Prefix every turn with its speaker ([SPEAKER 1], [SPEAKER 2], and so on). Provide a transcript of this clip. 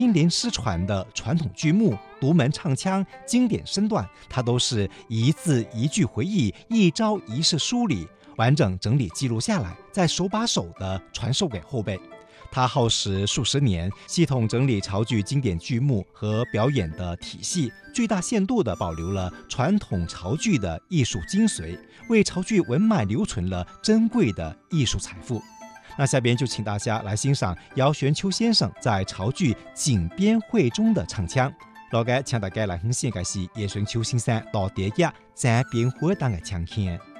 [SPEAKER 1] 经年失传的传统剧目、独门唱腔、经典身段，它都是一字一句回忆，一招一式梳理，完整整理记录下来，再手把手地传授给后辈。他耗时数十年，系统整理潮剧经典剧目和表演的体系，最大限度地保留了传统潮剧的艺术精髓，为潮剧文脉留存了珍贵的艺术财富。那下边就请大家来欣赏姚玄秋先生在潮剧《井边会》中的唱腔。老嘅請大家來欣賞嘅是姚玄秋先生到第一《井邊會》當嘅唱腔。